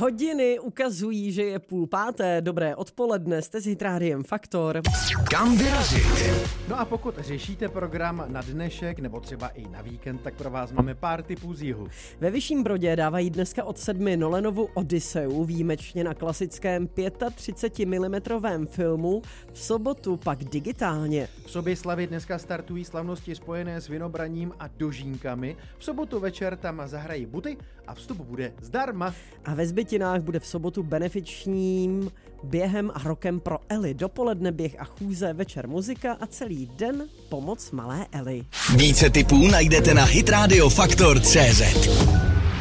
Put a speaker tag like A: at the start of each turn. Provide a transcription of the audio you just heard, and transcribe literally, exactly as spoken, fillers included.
A: Hodiny ukazují, že je půl páté. Dobré odpoledne, jste s Hitrádiem Faktor.
B: Kam vyrazit?
C: No a pokud řešíte program na dnešek nebo třeba i na víkend, tak pro vás máme pár tipů z jihu.
A: Ve Vyšším Brodě dávají dneska od sedmi Nolanovu Odysseu, výjimečně na klasickém třicet pět milimetrů filmu, v sobotu pak digitálně.
C: V Soběslavi dneska startují slavnosti spojené s vinobraním a dožínkami. V sobotu večer tam zahrají buty a vstup bude zdarma.
A: A ve Zbytinách bude v sobotu benefičním během a rokem pro Eli. Dopoledne běh a chůze, večer muzika a celý den pomoc malé Eli.
B: Více tipů najdete na hitradio faktor tečka cé zet.